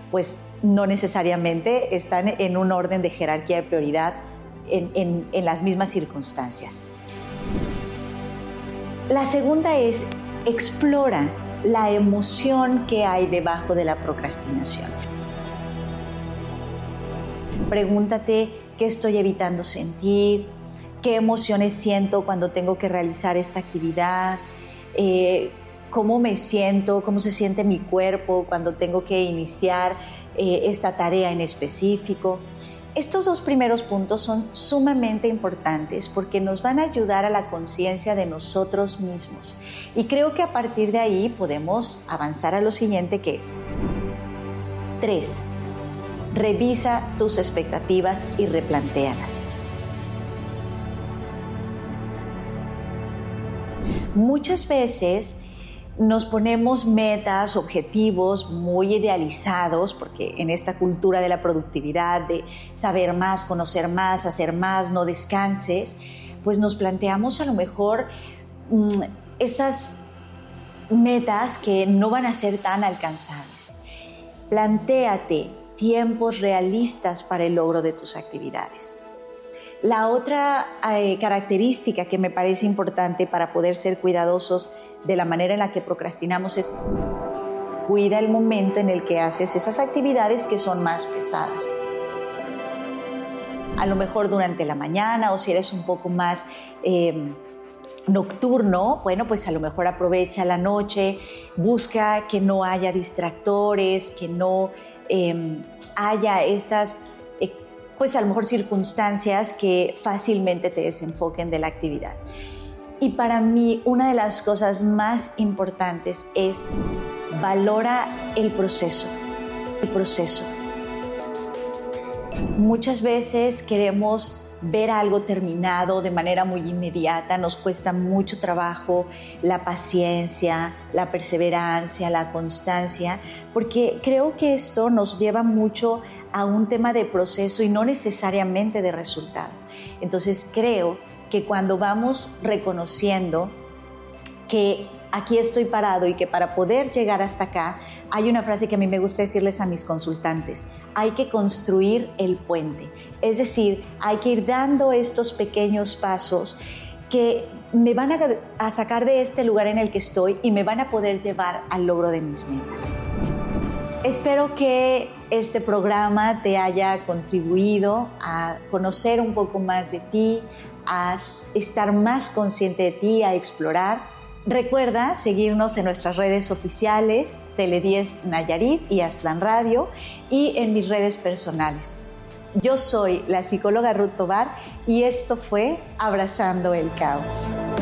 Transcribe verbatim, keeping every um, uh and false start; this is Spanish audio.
pues no necesariamente están en un orden de jerarquía de prioridad en, en, en las mismas circunstancias. La segunda es, explora la emoción que hay debajo de la procrastinación. Pregúntate qué estoy evitando sentir, qué emociones siento cuando tengo que realizar esta actividad, eh, cómo me siento, cómo se siente mi cuerpo cuando tengo que iniciar eh, esta tarea en específico. Estos dos primeros puntos son sumamente importantes porque nos van a ayudar a la conciencia de nosotros mismos. Y creo que a partir de ahí podemos avanzar a lo siguiente, que es tres. Revisa tus expectativas y replantéalas. Muchas veces nos ponemos metas, objetivos muy idealizados, porque en esta cultura de la productividad, de saber más, conocer más, hacer más, no descanses, pues nos planteamos a lo mejor mmm, esas metas que no van a ser tan alcanzables. Plantéate tiempos realistas para el logro de tus actividades. La otra eh, característica que me parece importante para poder ser cuidadosos de la manera en la que procrastinamos es cuida el momento en el que haces esas actividades que son más pesadas. A lo mejor durante la mañana, o si eres un poco más eh, nocturno, bueno, pues a lo mejor aprovecha la noche, busca que no haya distractores, que no eh, haya estas eh, pues a lo mejor circunstancias que fácilmente te desenfoquen de la actividad. Y para mí una de las cosas más importantes es valora el proceso, el proceso. Muchas veces queremos ver algo terminado de manera muy inmediata, nos cuesta mucho trabajo la paciencia, la perseverancia, la constancia, porque creo que esto nos lleva mucho a un tema de proceso y no necesariamente de resultado. Entonces creo que cuando vamos reconociendo que aquí estoy parado y que para poder llegar hasta acá, hay una frase que a mí me gusta decirles a mis consultantes: hay que construir el puente. Es decir, hay que ir dando estos pequeños pasos que me van a, a sacar de este lugar en el que estoy y me van a poder llevar al logro de mis metas. Espero que este programa te haya contribuido a conocer un poco más de ti, a estar más consciente de ti, a explorar. Recuerda seguirnos en nuestras redes oficiales, Tele diez Nayarit y Aztlán Radio, y en mis redes personales. Yo soy la psicóloga Ruth Tovar y esto fue Abrazando el Caos.